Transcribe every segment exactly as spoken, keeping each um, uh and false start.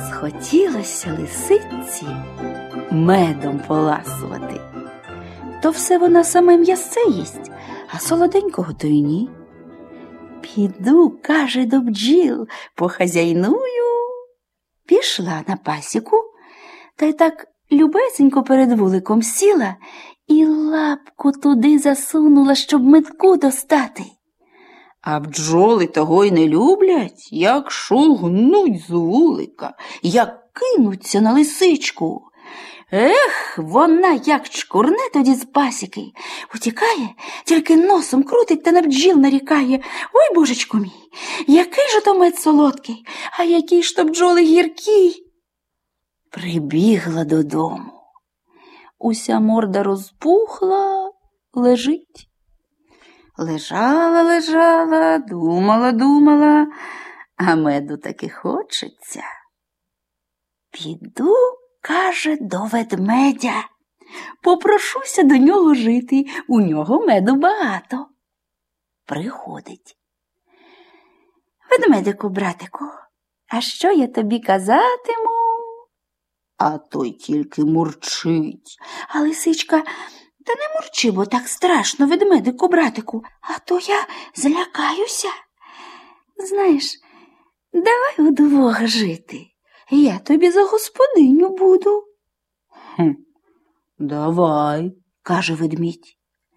Схотілося лисиці медом поласувати. То все вона саме м'ясце їсть, а солоденького то й ні. Піду, каже, до бджіл, похазяйную. Пішла на пасіку, та й так любесенько перед вуликом сіла і лапку туди засунула, щоб медку достати. А бджоли того й не люблять, як шугнуть з вулика, як кинуться на лисичку. Ех, вона як чкурне тоді з пасіки, утікає, тільки носом крутить та на бджіл нарікає. Ой, божечко мій, який же то мед солодкий, а які ж то бджоли гіркі. Прибігла додому. Уся морда розпухла, лежить. Лежала, лежала, думала, думала, а меду таки хочеться. Піду, каже, до ведмедя. Попрошуся до нього жити, у нього меду багато. Приходить. Ведмедику, братику, а що я тобі казатиму? А той тільки мурчить. А лисичка: та не мурчи, бо так страшно, ведмедику, братику, а то я злякаюся. Знаєш, давай удвох жити. Я тобі за господиню буду. Хм, давай, каже ведмідь.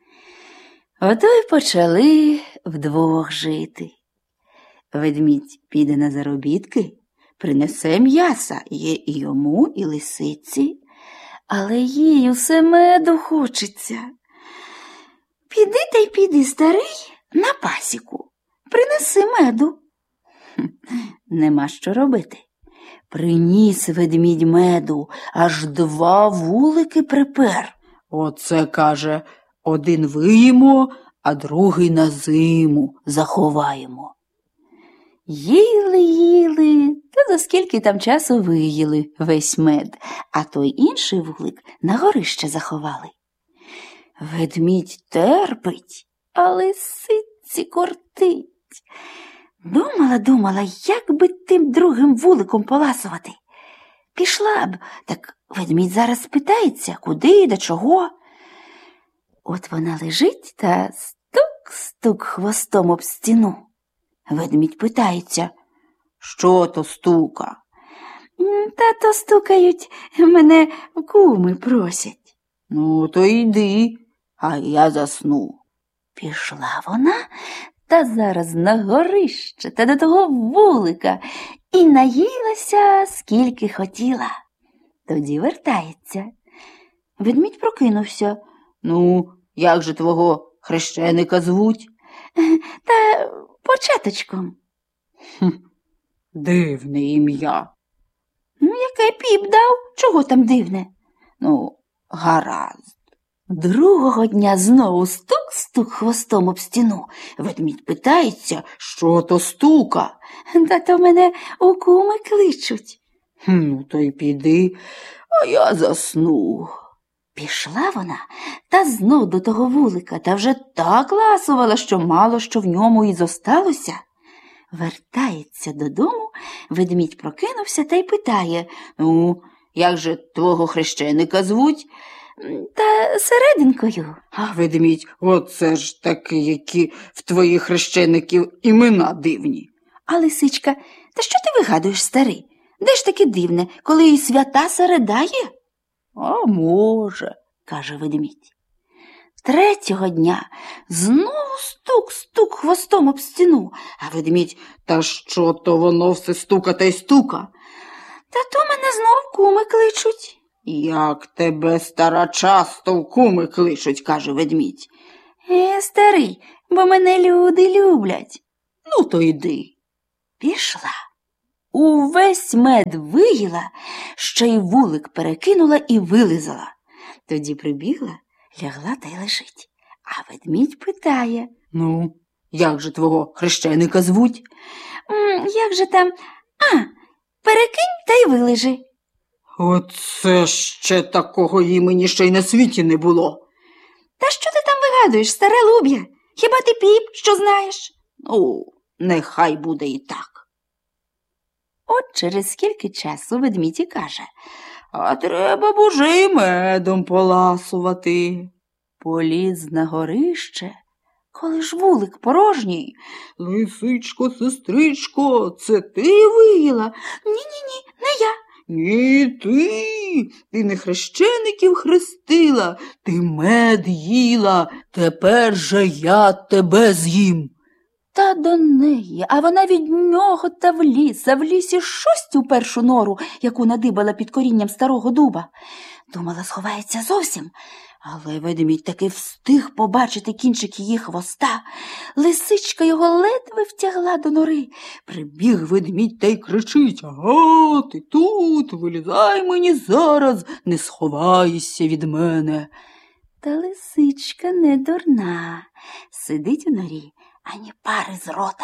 Ото й почали вдвох жити. Ведмідь піде на заробітки, принесе м'яса, є і йому, і лисиці, але їй усе меду хочеться. Піди та й піди, старий, на пасіку, принеси меду. Хм, нема що робити. Приніс ведмідь меду, аж два вулики припер. Оце, каже, один виїмо, а другий на зиму заховаємо. Їли, їли, та за скільки там часу виїли весь мед, а той інший вулик на горище заховали. Ведмідь терпить, а лисиці кортить. Думала, думала, як би тим другим вуликом поласувати. Пішла б, так ведмідь зараз спитається, куди і до чого. От вона лежить та стук-стук хвостом об стіну. Ведмідь питається: що то стука? Та то стукають, мене куми просять. Ну, то йди, а я засну. Пішла вона та зараз на горище та до того вулика і наїлася, скільки хотіла. Тоді вертається. Ведмідь прокинувся. Ну, як же твого хрещеника звуть? Та Початочком. Хм, дивне ім'я. Ну, яке піп дав? Чого там дивне? Ну, гаразд. Другого дня знову стук-стук хвостом об стіну. Ведмідь питається, що то стука. Та то мене у куми кличуть. Ну, то й піди, а я засну. Пішла вона та знов до того вулика, та вже так ласувала, що мало що в ньому і зосталося. Вертається додому, ведмідь прокинувся та й питає: ну, як же твого хрещеника звуть? Та Серединкою. А ведмідь: оце ж таки, які в твоїх хрещеників імена дивні. А лисичка: та що ти вигадуєш, старий? Де ж таке дивне, коли і свята середа є? А може, каже ведмідь. Третього дня знову стук-стук хвостом об стіну, а ведмідь: та що то воно все стука та й стука? Та то мене знов куми кличуть. Як тебе, стара, часто в куми кличуть, каже ведмідь. Е, старий, бо мене люди люблять. Ну, то йди. Пішла. Увесь мед виїла, ще й вулик перекинула і вилизала. Тоді прибігла, лягла та й лежить. А ведмідь питає: ну, як же твого хрещеника звуть? М, як же там? А, перекинь та й вилежи. Оце ще такого імені ще й на світі не було. Та що ти там вигадуєш, старе луб'я? Хіба ти піп, що знаєш? Ну, нехай буде і так. От через скільки часу ведмідь і каже: «А треба б уже й медом поласувати». Поліз на горище, коли ж вулик порожній. «Лисичко, сестричко, це ти виїла?» «Ні-ні-ні, не я». «Ні, ти, ти не хрещеників хрестила, ти мед їла, тепер же я тебе з'їм». Та до неї, а вона від нього та в ліс, а в лісі шость у першу нору, яку надибала під корінням старого дуба. Думала, сховається зовсім, але ведмідь таки встиг побачити кінчик її хвоста. Лисичка його ледве втягла до нори. Прибіг ведмідь та й кричить: «Ага, ти тут, вилізай мені зараз, не сховайся від мене». Та лисичка не дурна, сидить у норі, ані пари з рота.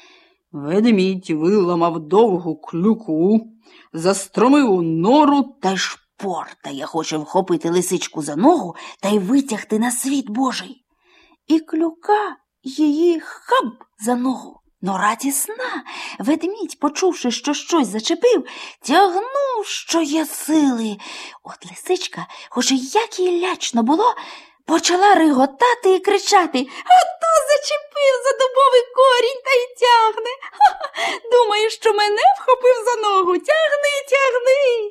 Ведмідь виламав довгу клюку, застромив у нору та й шпортає, хоче вхопити лисичку за ногу та й витягти на світ Божий. І клюка її хап за ногу. Нора тісна. Ведмідь, почувши, що щось зачепив, тягнув, що є сили. От лисичка, хоч як їй лячно було, почала риготати і кричати: «А то зачепив за дубовий корінь та й тягне! Ха-ха! Думаю, що мене вхопив за ногу! Тягни, тягни!»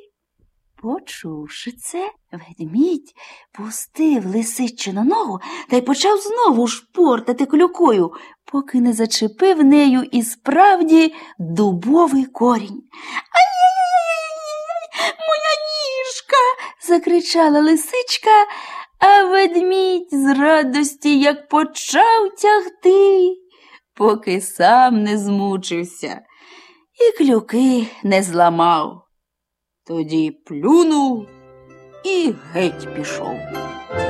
Почувши це, ведмідь пустив лисичину ногу та й почав знову шпортати клюкою, поки не зачепив нею і справді дубовий корінь. «Ай-яй-яй-яй-яй! Моя ніжка!» – закричала лисичка, а ведмідь з радості як почав тягти, поки сам не змучився і клюки не зламав. Тоді плюнув і геть пішов.